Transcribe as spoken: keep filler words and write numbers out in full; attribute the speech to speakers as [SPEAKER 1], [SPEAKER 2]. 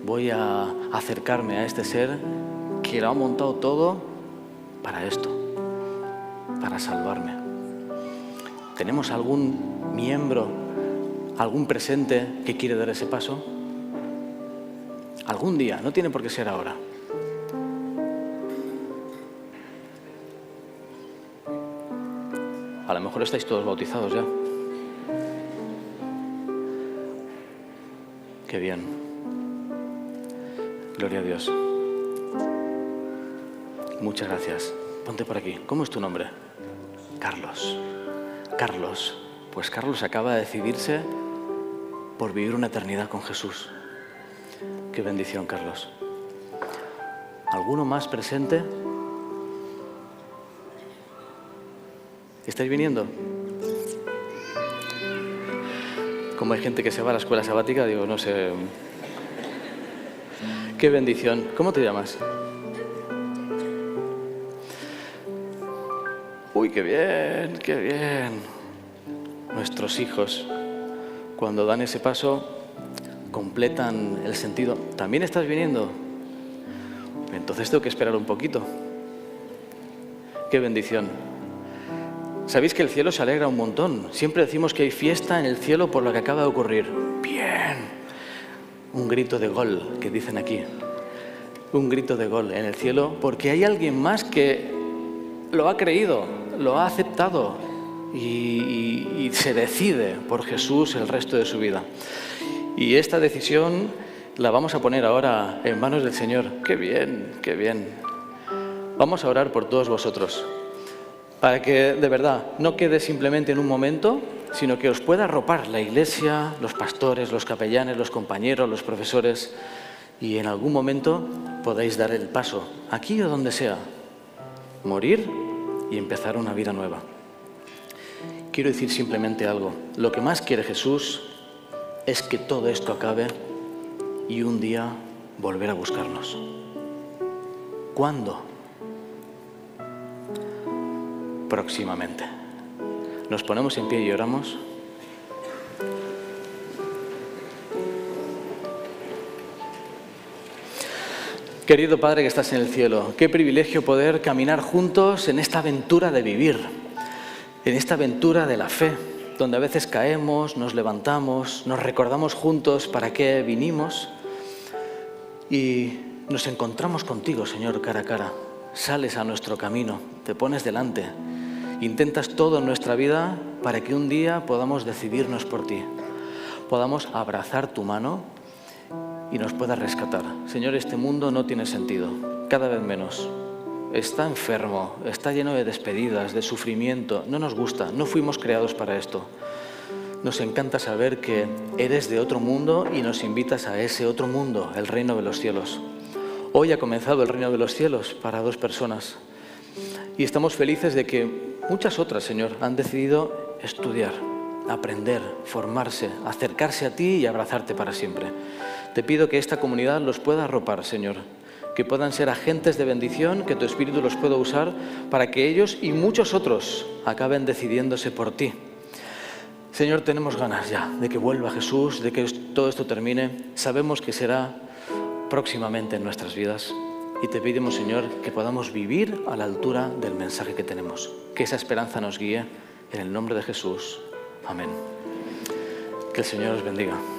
[SPEAKER 1] voy a acercarme a este ser que lo ha montado todo para esto, para salvarme. ¿Tenemos algún miembro, algún presente que quiere dar ese paso? Algún día, no tiene por qué ser ahora. A lo mejor estáis todos bautizados ya. Qué bien. Gloria a Dios. Muchas gracias. Ponte por aquí. ¿Cómo es tu nombre? Carlos. Carlos. Pues Carlos acaba de decidirse por vivir una eternidad con Jesús. Qué bendición, Carlos. ¿Alguno más presente? ¿Estáis viniendo? Como hay gente que se va a la escuela sabática, digo, no sé. Qué bendición. ¿Cómo te llamas? Uy, qué bien, qué bien. Nuestros hijos, cuando dan ese paso, completan el sentido. ¿También estás viniendo? Entonces tengo que esperar un poquito. Qué bendición. Sabéis que el cielo se alegra un montón. Siempre decimos que hay fiesta en el cielo por lo que acaba de ocurrir. Bien. Un grito de gol, que dicen aquí. Un grito de gol en el cielo porque hay alguien más que lo ha creído, lo ha aceptado y, y, y se decide por Jesús el resto de su vida. Y esta decisión la vamos a poner ahora en manos del Señor. ¡Qué bien, qué bien! Vamos a orar por todos vosotros, para que de verdad no quede simplemente en un momento, sino que os pueda arropar la Iglesia, los pastores, los capellanes, los compañeros, los profesores, y en algún momento podáis dar el paso, aquí o donde sea, morir y empezar una vida nueva. Quiero decir simplemente algo. Lo que más quiere Jesús es que todo esto acabe y un día volver a buscarnos. ¿Cuándo? Próximamente. Nos ponemos en pie y oramos. Querido Padre que estás en el cielo, qué privilegio poder caminar juntos en esta aventura de vivir, en esta aventura de la fe, donde a veces caemos, nos levantamos, nos recordamos juntos para qué vinimos y nos encontramos contigo, Señor, cara a cara. Sales a nuestro camino, te pones delante, intentas todo en nuestra vida para que un día podamos decidirnos por ti, podamos abrazar tu mano y nos puedas rescatar. Señor, este mundo no tiene sentido, cada vez menos. Está enfermo, está lleno de despedidas, de sufrimiento. No nos gusta, no fuimos creados para esto. Nos encanta saber que eres de otro mundo y nos invitas a ese otro mundo, el reino de los cielos. Hoy ha comenzado el reino de los cielos para dos personas y estamos felices de que muchas otras, Señor, han decidido estudiar, aprender, formarse, acercarse a ti y abrazarte para siempre. Te pido que esta comunidad los pueda arropar, Señor, que puedan ser agentes de bendición, que tu Espíritu los pueda usar para que ellos y muchos otros acaben decidiéndose por ti. Señor, tenemos ganas ya de que vuelva Jesús, de que todo esto termine. Sabemos que será próximamente en nuestras vidas y te pedimos, Señor, que podamos vivir a la altura del mensaje que tenemos. Que esa esperanza nos guíe en el nombre de Jesús. Amén. Que el Señor os bendiga.